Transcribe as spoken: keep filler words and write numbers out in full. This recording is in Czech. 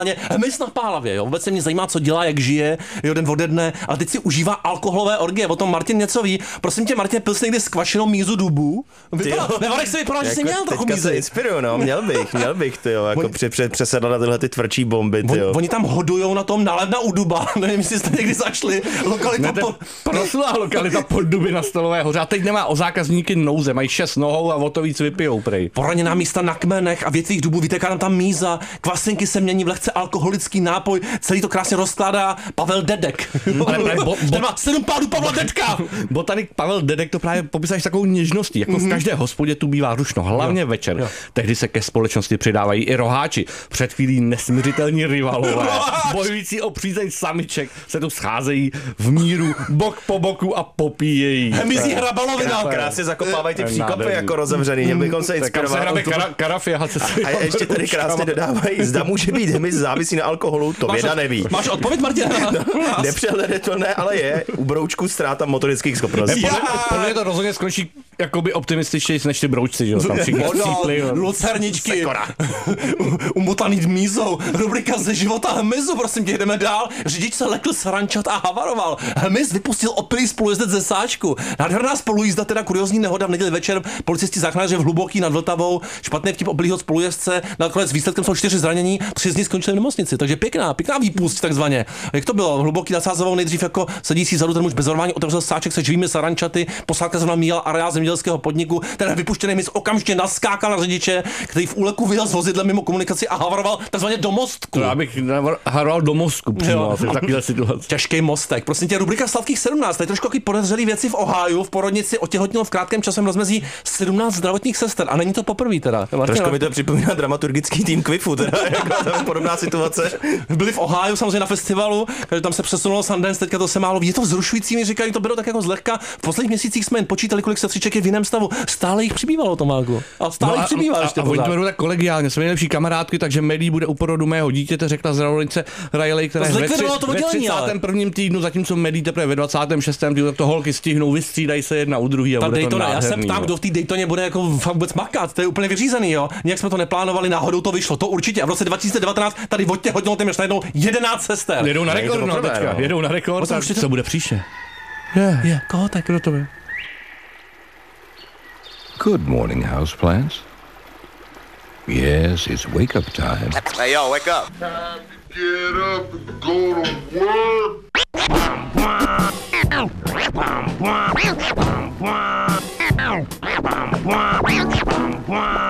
hmyz na pálavě, jo. Vůbec se mě zajímá, co dělá, jak žije, jo, den ode dne, ale teď si užívá alkoholové orgie. O tom Martin něco ví. Prosím tě, Martin, pil jsi někdy skvašenou mízu dubu? Vypadá, ve Varech se vypadá, že jsi měl trochu mízy. Se inspiruju, no, měl bych, měl bych, ty jo, jako při, při, přesedla na tyhle ty tvrdší bomby, ty jo. On, oni tam hodujou na tom nálevna u duba, nevím, jestli jste někdy zašli. Lokalita ne, po... Proslulá lokalita Podduby na Stolové hoře. A teď nemá o zákazníky nouze, mají šest nohou a o to víc vypijou, prej. Poraněná místa na kmenech a větvích dubů, vytéká tam tam míza, kvasinky se mění v lehce alkoholický nápoj, celý to krásně rozkládá Pavel Dedek. Ale právě bo, bo, má sedm pádů Pavla Dedka. Botanik Pavel Dedek to právě popisuješ takovou něžností, jako mm-hmm. v každé hospodě tu bývá rušno, hlavně jo. večer. Jo. Tehdy se ke společnosti přidávají i roháči. Před chvílí nesmiřitelní rivalové, bojující o přízeň samiček, se tu scházejí v míru, bok po boku a popíjejí. Hemizí hrabalovina. Krásně zakopávají ty příkopy jako rozevřený, měl bychom se inspirovat. A ještě tady krásně dodávají, zda může být hmyz závisí na alkoholu, to věda neví. Máš odpověď, Martin? No, nepřehledatelné, ale je u broučku ztráta motorických schopností. Podle mě to rozhodně skončí jakoby optimističtější než ty broučci, že jo? Tam všichni chcípli. Lucerničky, umotaný mízou, rubrika ze života hmyzu, prosím tě, jdeme dál. Řidič se lekl srančat a havaroval. Hmyz vypustil opilý spolujezdec ze sáčku. Nádherná spolujízda, teda kuriózní nehoda v neděli večer, policisti záchranáři v Hluboký nad Vltavou, špatný vtip opilýho spolujezdce, nakonec výsledkem jsou čtyři zranění, tři z nich skončili v nemocnici, takže pěkná, pěkná výpust takzvaně. Jak to bylo? Hluboký nad Sázavou nejdřív jako sedící vzadu, ten muž bez varování otevřel sáček se živými sarančaty, posádka zrovna míjel areál zemědělského podniku, ten vypuštěný hmyz okamžitě naskákal na řidiče, který v úleku vyjel s vozidlem mimo komunikaci a havaroval takzvaně do mostku. To já bych havaroval do mozku přímo v takové situaci. Těžký mostek. Prosím tě, rubrika Sladkých sedmnáct. Tady trošku takový podezřelý věci v Ohio, v porodnici otěhotnělo v krátkém časem rozmezí sedmnáct zdravotních sester a není to poprvé teda. Trošku mi to připomíná dramaturgický tým Quifu, teda jako tam podobná situace. Byli v Ohio samozřejmě na festivalu, takže tam se přesunulo Sundance, teďka to se málo ví. Je to vzrušující, mi říkají, to bylo tak jako zlehka. V posledních měsících jsme jen počítali, kolik sestřiček je v jiném stavu. Stále jich přibývalo, Tomáku. A stále no jich přibývá a, ještě. A, a oni to berou tak kolegiálně, jsme nejlepší kamarádky, takže Melí bude u porodu mého dítěte, řekla zdravotnice Riley, která je ve, tři, ve třicátém prvním týdnu, zatímco Melí teprve ve dvacátém šestém týdnu, tak to holky stihnou, vystřídají se jedna u druhý a ta bude Daytona, to já se ptám, kdo v té Daytoně bude jako vůbec makat, to je úplně vyřízený, jo. Nějak jsme to neplánovali, náhodou to vyšlo, to určitě. A v roce dva tisíce devatenáct tady odtě hodilo téměř najednou jedenáct sester. Jedou na rekord, no, teďka. Jedou na rekord, tak co bude příště? Je, je, koho tak, kdo to je? Good morning, houseplants. Yes, it's wake up time. Hey, yo, wake up. Time to get up and go to work.